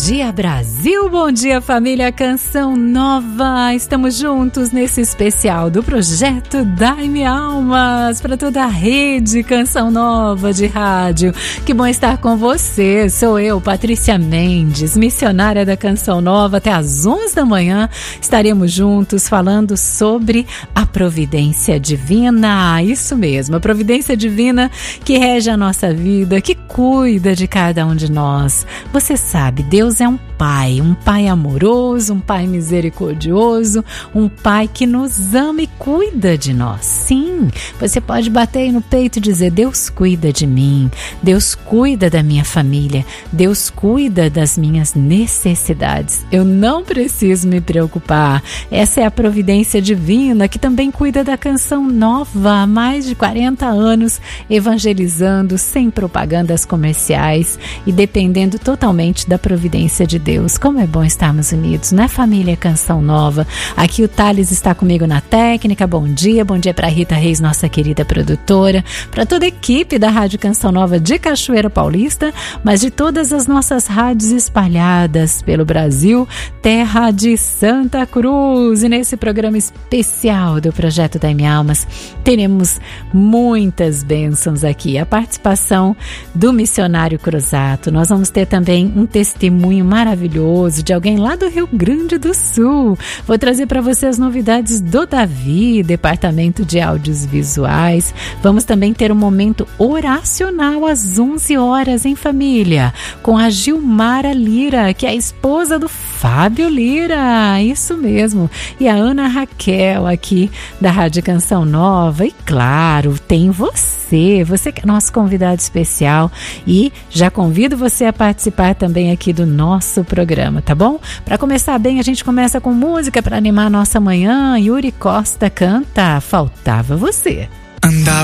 dia, Brasil! Bom dia, família Canção Nova! Estamos juntos nesse especial do projeto Dai-me Almas para toda a rede Canção Nova de rádio. Que bom estar com você! Sou eu, Patrícia Mendes, missionária da Canção Nova. Até às 11 da manhã estaremos juntos falando sobre a providência divina. Isso mesmo, a providência divina que rege a nossa vida, que cuida de cada um de nós. Você sabe, Deus é um pai amoroso, um pai misericordioso, um pai que nos ama e cuida de nós. Sim, você pode bater aí no peito e dizer: Deus cuida de mim, Deus cuida da minha família, Deus cuida das minhas necessidades. Eu não preciso me preocupar. Essa é a providência divina que também cuida da Canção Nova há mais de 40 anos, evangelizando sem propagandas comerciais e dependendo totalmente da providência de Deus. Como é bom estarmos unidos, né, família Canção Nova? Aqui o Thales está comigo na técnica. Bom dia para Rita Reis, nossa querida produtora, para toda a equipe da Rádio Canção Nova de Cachoeira Paulista, mas de todas as nossas rádios espalhadas pelo Brasil, terra de Santa Cruz. E nesse programa especial do Projeto Dai-me Almas, teremos muitas bênçãos aqui. A participação do missionário Cruzato. Nós vamos ter também um testemunho maravilhoso de alguém lá do Rio Grande do Sul. Vou trazer para você as novidades do Davi, departamento de áudios visuais. Vamos também ter um momento oracional às 11 horas em família, com a Gilmara Lira, que é a esposa do Fábio Lira. Isso mesmo. E a Ana Raquel aqui da Rádio Canção Nova. E claro, tem você que é nosso convidado especial, e já convido você a participar também aqui do nosso programa, tá bom? Para começar bem, a gente começa com música para animar a nossa manhã. Yuri Costa canta Faltava Você. Andava